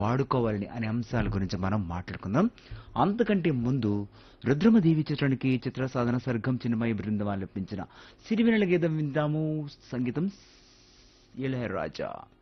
వాడుకోవాలని అనే అంశాల గురించి మనం మాట్లాడుకుందాం. అంతకంటే ముందు రుద్రమదేవి చిత్రానికి చిత్ర సాధన సర్గం చిన్నమయ్య బృందం ఆలపించిన సిరివెన్నెల గీతం విందాము. సంగీతం ఇళయరాజా.